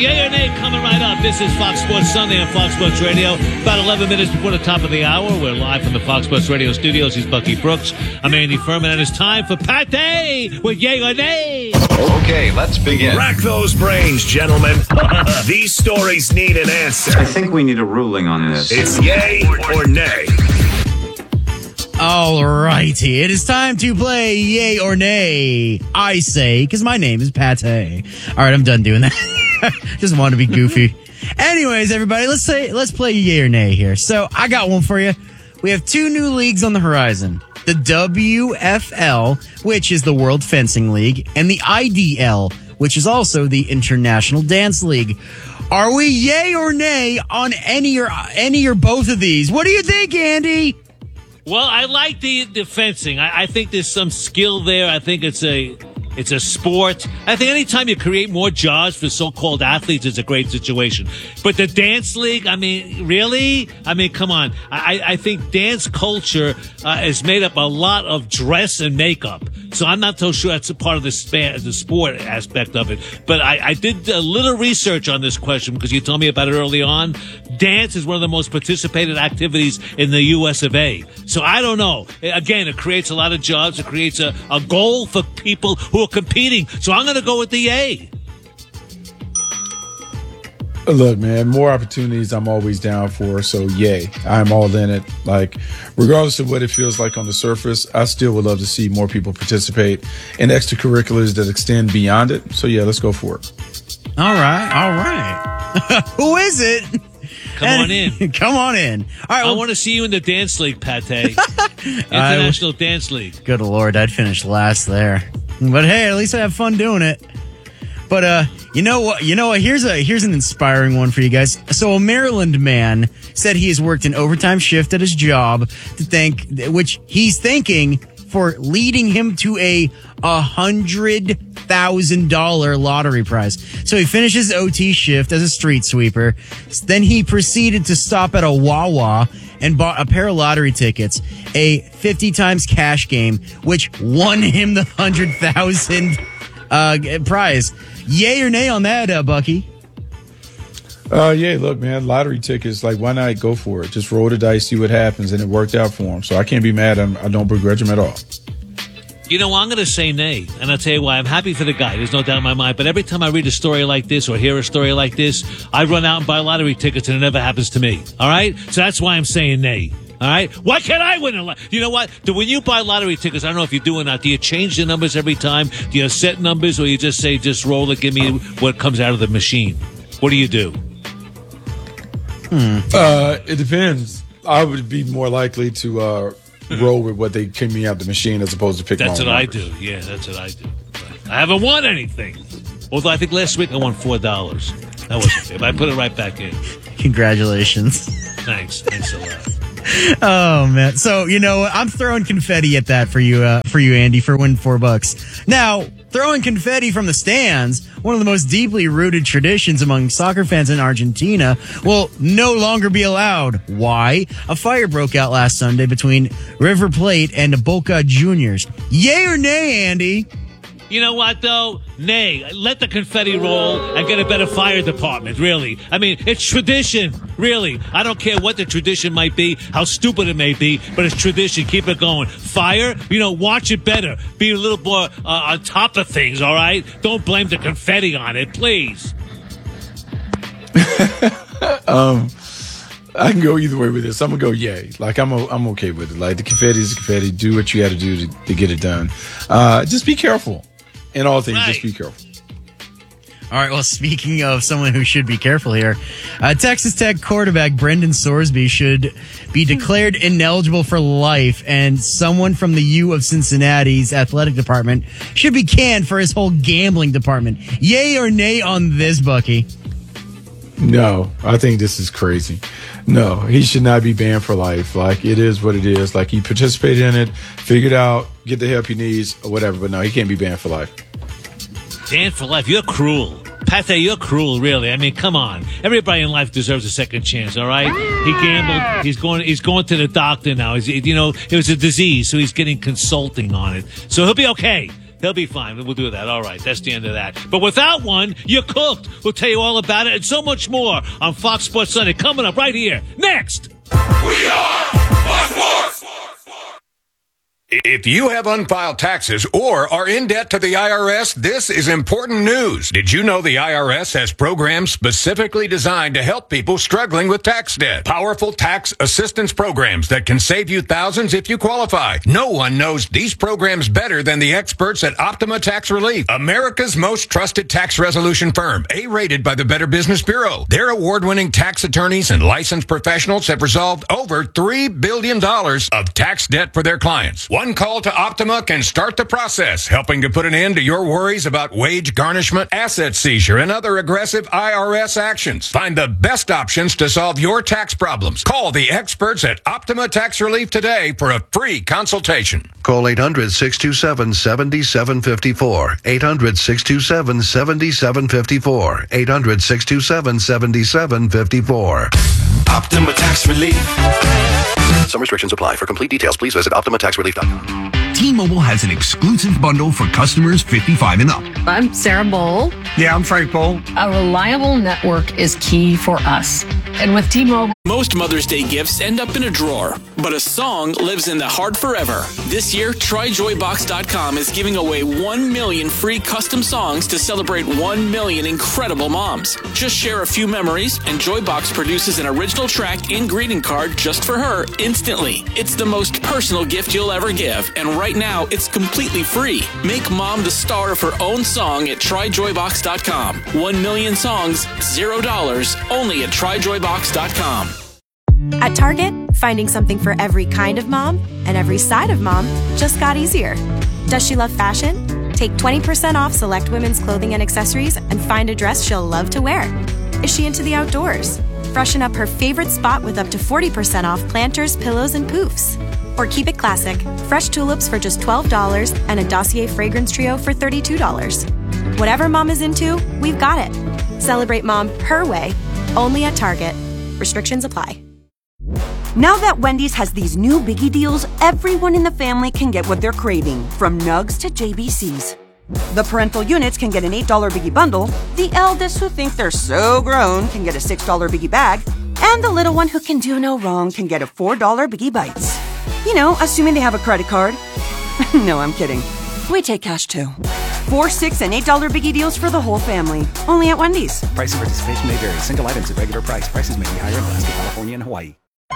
Yay or nay coming right up. This is Fox Sports Sunday on Fox Sports Radio. About 11 minutes before the top of the hour. We're live from the Fox Sports Radio studios. He's Bucky Brooks. I'm Andy Furman, and it's time for Pat Day with Yay or Nay. Okay, let's begin. Rack those brains, gentlemen. These stories need an answer. I think we need a ruling on this. It's yay or nay. All righty, it is time to play Yay or Nay. I say, because my name is Pate. All right, I'm done doing that. Just want to be goofy. Anyways, everybody, let's play Yay or Nay here. So I got one for you. We have two new leagues on the horizon. The WFL, which is the World Fencing League, and the IDL, which is also the International Dance League. Are we yay or nay on any or both of these? What do you think, Andy? Well, I like the fencing. I think there's some skill there. I think it's a sport. I think anytime you create more jobs for so-called athletes, it's a great situation. But the dance league, I mean, really? I mean, come on. I think dance culture is made up a lot of dress and makeup. So I'm not so sure that's a part of the sport aspect of it. But I did a little research on this question because you told me about it early on. Dance is one of the most participated activities in the U.S. of A. So I don't know. Again, it creates a lot of jobs. It creates a goal for people who are competing. So I'm going to go with the yay. Look, man, more opportunities I'm always down for, so yay. I'm all in it. Like, regardless of what it feels like on the surface, I still would love to see more people participate in extracurriculars that extend beyond it. So, yeah, let's go for it. All right. Who is it? Come on in. Come on in. All right. I want to see you in the dance league, Pate. International Dance League. Good Lord, I'd finish last there. But hey, at least I have fun doing it. But you know what? Here's an inspiring one for you guys. So a Maryland man said he has worked an overtime shift at his job which he's thanking for leading him to a $100,000 lottery prize. So he finished his OT shift as a street sweeper. Then he proceeded to stop at a Wawa and bought a pair of lottery tickets, a 50 times cash game, which won him the $100,000 prize. Yay or nay on that, Bucky? Yeah, look, man, lottery tickets, like, why not go for it? Just roll the dice, see what happens, and it worked out for him. So I can't be mad. I don't begrudge him at all. You know, I'm going to say nay, and I'll tell you why. I'm happy for the guy. There's no doubt in my mind. But every time I read a story like this or hear a story like this, I run out and buy lottery tickets, and it never happens to me. All right? So that's why I'm saying nay. All right? Why can't I win a lot? You know what? When you buy lottery tickets, I don't know if you do or not. Do you change the numbers every time? Do you have set numbers, or you just say, just roll it, give me what comes out of the machine? What do you do? It depends. I would be more likely to roll with what they kick me out the machine as opposed to pick That's my what own I numbers. do. Yeah, that's what I do. But I haven't won anything. Although I think last week I won $4. That wasn't fair, but I put it right back in. Congratulations. Thanks a lot. Oh man! So you know what? I'm throwing confetti at that for you, Andy, for winning $4. Now, throwing confetti from the stands, one of the most deeply rooted traditions among soccer fans in Argentina, will no longer be allowed. Why? A fire broke out last Sunday between River Plate and Boca Juniors. Yay or nay, Andy? You know what, though? Nay. Let the confetti roll and get a better fire department, really. I mean, it's tradition, really. I don't care what the tradition might be, how stupid it may be, but it's tradition. Keep it going. Fire, watch it better. Be a little more on top of things, all right? Don't blame the confetti on it, please. I can go either way with this. I'm gonna go yay. Like, I'm okay with it. Like, the confetti is confetti. Do what you got to do to get it done. Just be careful. In all things, Just be careful. All right, well, speaking of someone who should be careful here, Texas Tech quarterback Brendan Sorsby should be declared ineligible for life, and someone from the U of Cincinnati's athletic department should be canned for his whole gambling department. Yay or nay on this, Bucky? No, I think this is crazy. No, he should not be banned for life. Like, it is what it is. Like, he participated in it, figured out, get the help he needs, or whatever. But no, he can't be banned for life. Banned for life? You're cruel. Pate, you're cruel, really. I mean, come on. Everybody in life deserves a second chance, all right? He gambled. He's going to the doctor now. It was a disease, so he's getting consulting on it. So he'll be okay. He'll be fine. We'll do that. All right. That's the end of that. But without one, you're cooked. We'll tell you all about it and so much more on Fox Sports Sunday. Coming up right here. Next. We are Fox Sports. If you have unfiled taxes or are in debt to the IRS, this is important news. Did you know the IRS has programs specifically designed to help people struggling with tax debt? Powerful tax assistance programs that can save you thousands if you qualify. No one knows these programs better than the experts at Optima Tax Relief, America's most trusted tax resolution firm, A-rated by the Better Business Bureau. Their award-winning tax attorneys and licensed professionals have resolved over $3 billion of tax debt for their clients. One call to Optima can start the process, helping to put an end to your worries about wage garnishment, asset seizure, and other aggressive IRS actions. Find the best options to solve your tax problems. Call the experts at Optima Tax Relief today for a free consultation. Call 800-627-7754. 800-627-7754. 800-627-7754. Optima Tax Relief. Some restrictions apply. For complete details, please visit OptimaTaxRelief.com. T-Mobile has an exclusive bundle for customers 55 and up. I'm Sarah Bowl. Yeah, I'm Frank Bowl. A reliable network is key for us. And with T-Mobile... Most Mother's Day gifts end up in a drawer, but a song lives in the heart forever. This year, TryJoyBox.com is giving away 1 million free custom songs to celebrate 1 million incredible moms. Just share a few memories, and Joybox produces an original track and greeting card just for her instantly. It's the most personal gift you'll ever give, and right now, it's completely free. Make mom the star of her own song at TryJoyBox.com. 1 million songs, $0, only at TryJoyBox.com. At Target, finding something for every kind of mom and every side of mom just got easier. Does she love fashion? Take 20% off select women's clothing and accessories and find a dress she'll love to wear. Is she into the outdoors? Freshen up her favorite spot with up to 40% off planters, pillows, and poofs. Or keep it classic, fresh tulips for just $12 and a Dossier fragrance trio for $32. Whatever mom is into, we've got it. Celebrate mom her way, only at Target. Restrictions apply. Now that Wendy's has these new biggie deals, everyone in the family can get what they're craving, from nugs to JBCs. The parental units can get an $8 biggie bundle, the eldest who think they're so grown can get a $6 biggie bag, and the little one who can do no wrong can get a $4 biggie bites. You know, assuming they have a credit card. No, I'm kidding. We take cash too. 4, $6, and $8 biggie deals for the whole family. Only at Wendy's. Price and participation may vary. Single items at regular price. Prices may be higher in Alaska, California, and Hawaii.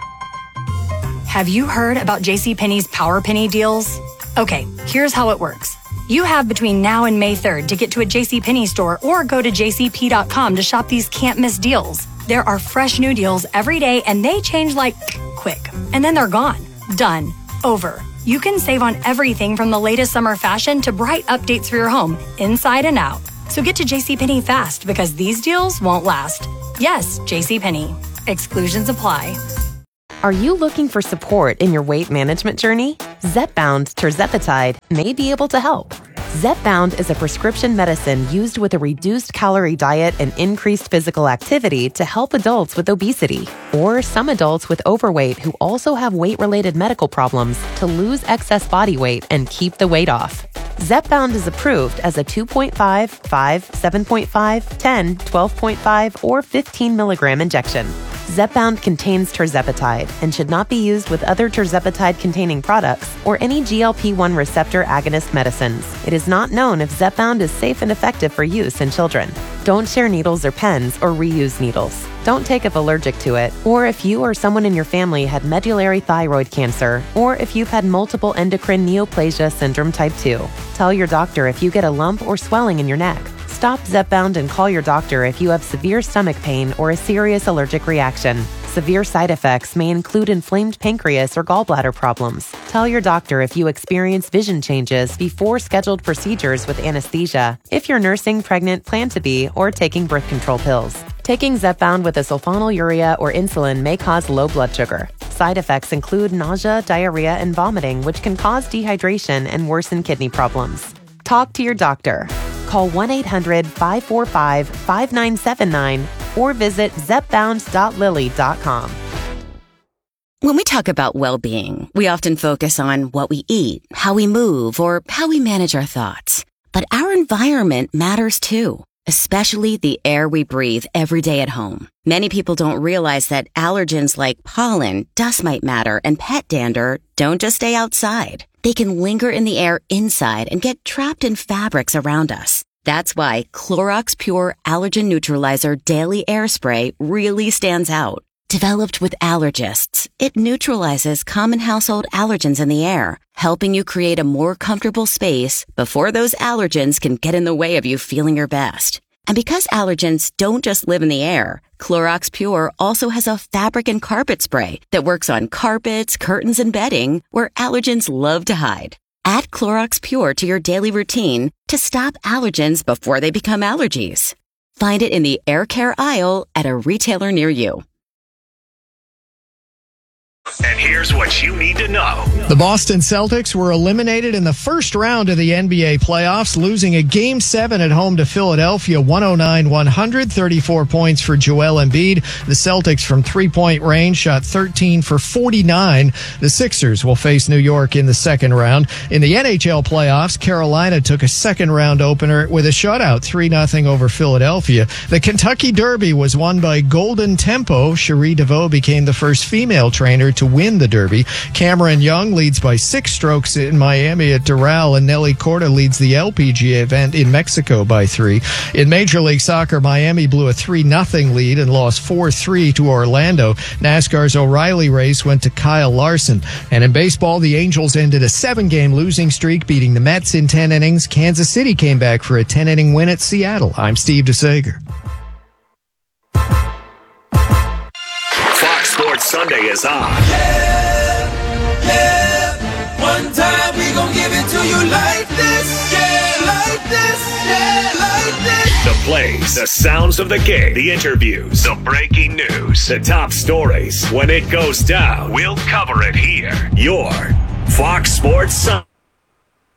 Have you heard about JCPenney's Power Penny deals? Okay, here's how it works. You have between now and May 3rd to get to a JCPenney store or go to jcp.com to shop these can't-miss deals. There are fresh new deals every day, and they change like quick. And then they're gone. Done. Over. You can save on everything from the latest summer fashion to bright updates for your home, inside and out. So get to JCPenney fast because these deals won't last. Yes, JCPenney. Exclusions apply. Are you looking for support in your weight management journey? Zepbound tirzepatide may be able to help. Zepbound is a prescription medicine used with a reduced calorie diet and increased physical activity to help adults with obesity or some adults with overweight who also have weight-related medical problems to lose excess body weight and keep the weight off. Zepbound is approved as a 2.5, 5, 7.5, 10, 12.5, or 15 milligram injection. Zepbound contains tirzepatide and should not be used with other tirzepatide-containing products or any GLP-1 receptor agonist medicines. It is not known if Zepbound is safe and effective for use in children. Don't share needles or pens or reuse needles. Don't take if allergic to it, or if you or someone in your family had medullary thyroid cancer, or if you've had multiple endocrine neoplasia syndrome type 2. Tell your doctor if you get a lump or swelling in your neck. Stop Zepbound and call your doctor if you have severe stomach pain or a serious allergic reaction. Severe side effects may include inflamed pancreas or gallbladder problems. Tell your doctor if you experience vision changes before scheduled procedures with anesthesia, if you're nursing, pregnant, plan to be, or taking birth control pills. Taking Zepbound with a sulfonylurea or insulin may cause low blood sugar. Side effects include nausea, diarrhea, and vomiting, which can cause dehydration and worsen kidney problems. Talk to your doctor. Call 1-800-545-5979 or visit zepbound.lilly.com. When we talk about well-being, we often focus on what we eat, how we move, or how we manage our thoughts. But our environment matters too, especially the air we breathe every day at home. Many people don't realize that allergens like pollen, dust mite matter, and pet dander don't just stay outside. They can linger in the air inside and get trapped in fabrics around us. That's why Clorox Pure Allergen Neutralizer Daily Air Spray really stands out. Developed with allergists, it neutralizes common household allergens in the air, helping you create a more comfortable space before those allergens can get in the way of you feeling your best. And because allergens don't just live in the air, Clorox Pure also has a fabric and carpet spray that works on carpets, curtains, and bedding where allergens love to hide. Add Clorox Pure to your daily routine to stop allergens before they become allergies. Find it in the air care aisle at a retailer near you. And here's what you need to know. The Boston Celtics were eliminated in the first round of the NBA playoffs, losing a Game 7 at home to Philadelphia, 109-100, 34 points for Joel Embiid. The Celtics from three-point range shot 13 for 49. The Sixers will face New York in the second round. In the NHL playoffs, Carolina took a second-round opener with a shutout, 3-0 over Philadelphia. The Kentucky Derby was won by Golden Tempo. Cherie DeVoe became the first female trainer to win the Derby. Cameron Young leads by 6 strokes in Miami at Doral, and Nelly Corda leads the LPGA event in Mexico by 3. In Major League Soccer, Miami blew a 3-0 lead and lost 4-3 to Orlando. NASCAR's O'Reilly race went to Kyle Larson. And in baseball, the Angels ended a 7-game losing streak, beating the Mets in 10 innings. Kansas City came back for a 10-inning win at Seattle. I'm Steve DeSager. Sports Sunday is on. One time we gon' give it to you like this. Yeah, like this. Yeah, like this. The plays, the sounds of the game, the interviews, the breaking news, the top stories. When it goes down, we'll cover it here. Your Fox Sports Sunday.